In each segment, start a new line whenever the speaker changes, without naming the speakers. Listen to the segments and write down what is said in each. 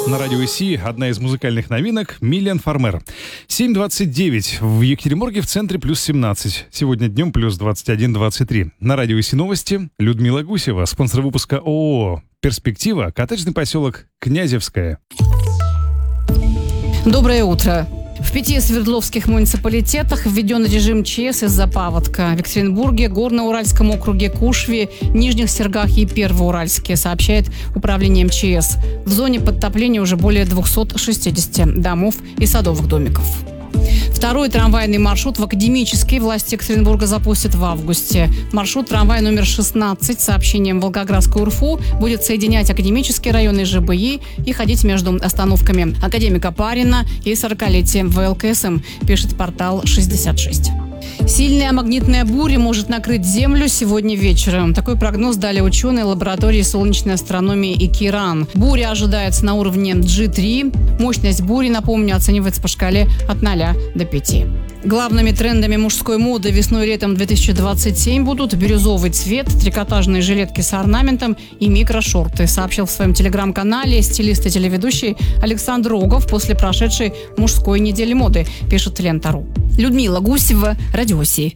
На радио СИ одна из музыкальных новинок «Милен Фармер». 7:29 в Екатеринбурге, в центре плюс 17. Сегодня днем плюс 21-23. На радио СИ новости Людмила Гусева, спонсор выпуска ООО «Перспектива», коттеджный поселок Князевское.
Доброе утро. В 5 свердловских муниципалитетах введен режим ЧС из-за паводка. В Екатеринбурге, Горно-Уральском округе, Кушве, Нижних Сергах и Первоуральске, сообщает управление МЧС. В зоне подтопления уже более 260 домов и садовых домиков. Второй трамвайный маршрут в Академический власти Екатеринбурга запустят в августе. Маршрут трамвай номер 16 с сообщением в Волгоградскую УРФУ будет соединять Академический район и ЖБИ и ходить между остановками Академика Парина и 40-летием ВЛКСМ, пишет портал 66. Сильная магнитная буря может накрыть Землю сегодня вечером. Такой прогноз дали ученые лаборатории солнечной астрономии ИКИРАН. Буря ожидается на уровне G3. Мощность бури, напомню, оценивается по шкале от 0 до 5. Главными трендами мужской моды весной и летом 2027 будут бирюзовый цвет, трикотажные жилетки с орнаментом и микрошорты, сообщил в своем телеграм-канале стилист и телеведущий Александр Рогов после прошедшей мужской недели моды, пишет Лента.ру. Людмила Гусева, Радио СИ.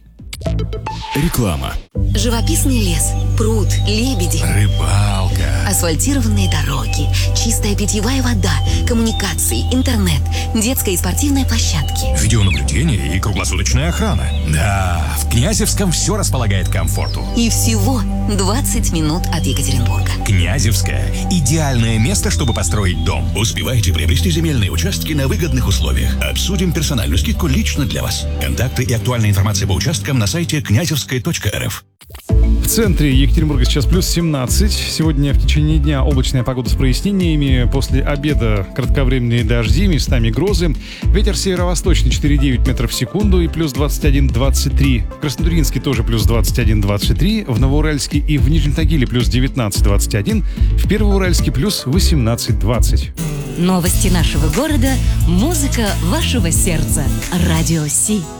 Реклама.
Живописный лес, пруд, лебеди,
Рыбалка.
асфальтированные дороги, чистая питьевая вода, коммуникации, интернет, детская и спортивная площадки.
Видеонаблюдение и круглосуточная охрана. Да, в Князевском все располагает к комфорту.
И всего 20 минут от Екатеринбурга.
Князевское – идеальное место, чтобы построить дом.
Успевайте приобрести земельные участки на выгодных условиях. Обсудим персональную скидку лично для вас. Контакты и актуальная информация по участкам на сайте князевская.рф.
В центре Екатеринбурга сейчас плюс 17. Сегодня в течение дня облачная погода с прояснениями. После обеда кратковременные дожди, местами грозы. Ветер северо-восточный 4,9 метров в секунду и плюс 21-23. В Краснотурьинске тоже плюс 21-23. В Новоуральске и в Нижнем Тагиле плюс 19-21. В Первоуральске плюс 18-20.
Новости нашего города, музыка вашего сердца. Радио СИ.